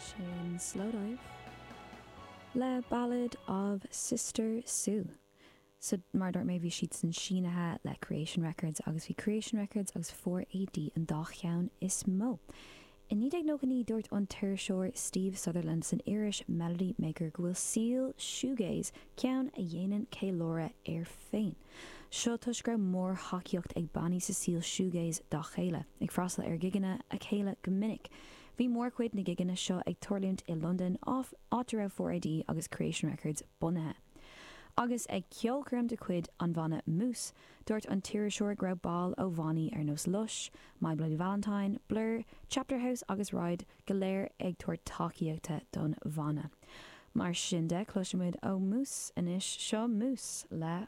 sin Slowdive le Ballad of Sister Sue. So mar dort mé bhí siad san sínathe le Creation Records agus bhí Creation Records agus 4AD an dách is mó. In 1990 dúirt an tuirseoir Steve Sutherland san Irish melody maker go bhfuil síl shoegaze ceann a dhéanann céilóra ar féin. Seo tuis go mór haciacht ag bannaí sa síl shoegaze dá chéile, ag freastal ar giganna a chéile go minic. Bhí mór cuid na giganna seo ag tuirliúint i London áit 4AD agus Creation Records bunathe. Agus ag ceolcram de cuid an bhanna Moose, dúirt an tíiriseoir grab ball ó bhaní ar nós Lush, My Bloody Valentine, Blur, Chapter House agus Ride go léir ag tuair tacaíochta don bhanna. Mar sin de cloisimuid ó Moose inis seo Moose le